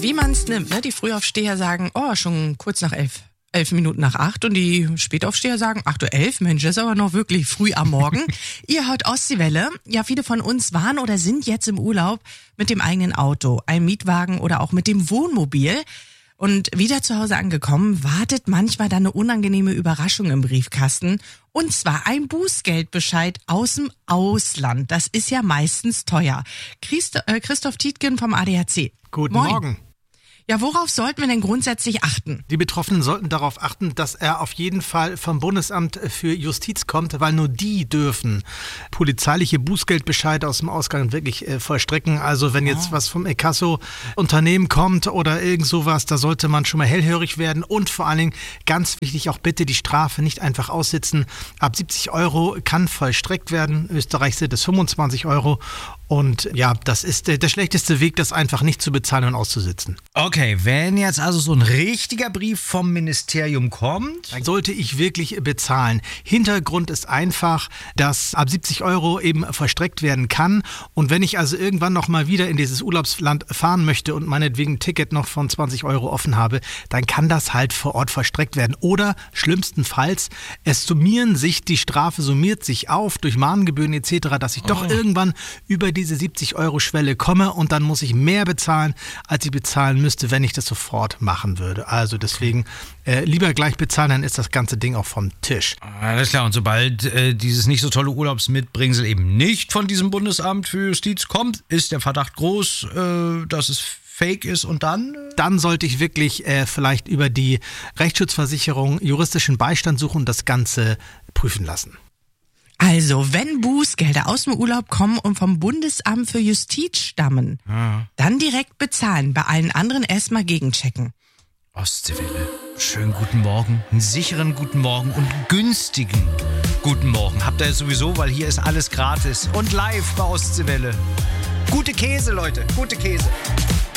wie man es nimmt. Ne? Die Frühaufsteher sagen, schon kurz nach 11. 11 Minuten nach 8 und die Spätaufsteher sagen 8:11 Uhr, Mensch, das ist aber noch wirklich früh am Morgen. Ihr hört Ostseewelle. Ja, viele von uns waren oder sind jetzt im Urlaub mit dem eigenen Auto, einem Mietwagen oder auch mit dem Wohnmobil. Und wieder zu Hause angekommen, wartet manchmal dann eine unangenehme Überraschung im Briefkasten. Und zwar ein Bußgeldbescheid aus dem Ausland. Das ist ja meistens teuer. Christoph Tietgen vom ADAC. Guten Moin. Morgen. Ja, worauf sollten wir denn grundsätzlich achten? Die Betroffenen sollten darauf achten, dass er auf jeden Fall vom Bundesamt für Justiz kommt, weil nur die dürfen polizeiliche Bußgeldbescheide aus dem Ausgang wirklich vollstrecken. Also wenn jetzt was vom Inkasso-Unternehmen kommt oder irgend sowas, da sollte man schon mal hellhörig werden und vor allen Dingen, ganz wichtig, auch bitte die Strafe nicht einfach aussitzen. Ab 70 Euro kann vollstreckt werden. In Österreich sind es 25 Euro. Und ja, das ist der schlechteste Weg, das einfach nicht zu bezahlen und auszusitzen. Okay, wenn jetzt also so ein richtiger Brief vom Ministerium kommt, dann sollte ich wirklich bezahlen. Hintergrund ist einfach, dass ab 70 Euro eben vollstreckt werden kann. Und wenn ich also irgendwann noch mal wieder in dieses Urlaubsland fahren möchte und meinetwegen ein Ticket noch von 20 Euro offen habe, dann kann das halt vor Ort vollstreckt werden. Oder schlimmstenfalls, die Strafe summiert sich auf durch Mahngebühren etc., dass ich doch irgendwann über diese 70-Euro-Schwelle komme und dann muss ich mehr bezahlen, als ich bezahlen müsste, wenn ich das sofort machen würde. Also deswegen lieber gleich bezahlen, dann ist das ganze Ding auch vom Tisch. Alles klar, und sobald dieses nicht so tolle Urlaubsmitbringsel eben nicht von diesem Bundesamt für Justiz kommt, ist der Verdacht groß, dass es fake ist und dann? Dann sollte ich wirklich vielleicht über die Rechtsschutzversicherung juristischen Beistand suchen und das Ganze prüfen lassen. Also, wenn Bußgelder aus dem Urlaub kommen und vom Bundesamt für Justiz stammen, dann direkt bezahlen. Bei allen anderen erstmal gegenchecken. Ostseewelle. Schönen guten Morgen, einen sicheren guten Morgen und einen günstigen guten Morgen. Habt ihr jetzt sowieso, weil hier ist alles gratis und live bei Ostseewelle. Gute Käse, Leute, gute Käse.